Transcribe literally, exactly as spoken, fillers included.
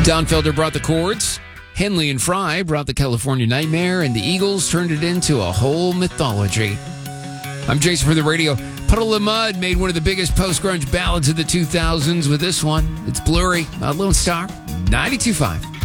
Don Felder brought the chords. Henley and Fry brought the California Nightmare, and the Eagles turned it into a whole mythology. I'm Jason for the radio. Puddle of Mud made one of the biggest post-grunge ballads of the two thousands with this one. It's Blurry, uh, Lone Star, ninety-two point five.